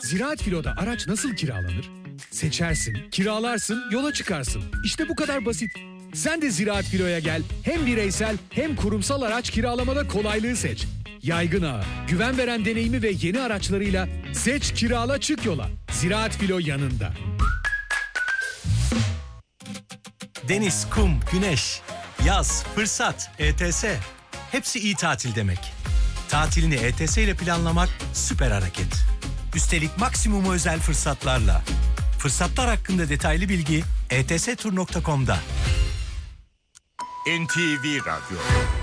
Ziraat Filo'da araç nasıl kiralanır? Seçersin, kiralarsın, yola çıkarsın. İşte bu kadar basit. Sen de Ziraat Filo'ya gel. Hem bireysel hem kurumsal araç kiralamada kolaylığı seç. Yaygın ağı, güven veren deneyimi ve yeni araçlarıyla seç, kirala, çık yola. Ziraat Filo yanında. Deniz, kum, güneş, yaz, fırsat, ETS. Hepsi iyi tatil demek. Tatilini ETS ile planlamak süper hareket. Üstelik maksimum özel fırsatlarla. Fırsatlar hakkında detaylı bilgi etstur.com'da. NTV Radyo.